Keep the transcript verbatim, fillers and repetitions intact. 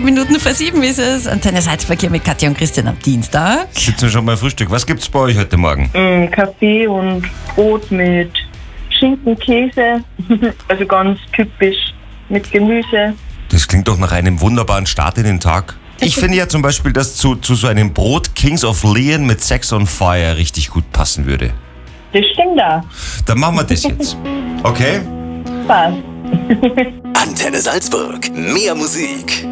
Minuten vor sieben ist es. Antenne Salzburg hier mit Katja und Christian am Dienstag. Sitzen wir schon mal Frühstück. Was gibt's bei euch heute Morgen? Mm, Kaffee und Brot mit Schinken, Käse, also ganz typisch mit Gemüse. Das klingt doch nach einem wunderbaren Start in den Tag. Ich finde ja zum Beispiel, dass zu, zu so einem Brot Kings of Leon mit Sex on Fire richtig gut passen würde. Das stimmt auch. Dann machen wir das jetzt. Okay? Spaß. Antenne Salzburg. Mehr Musik.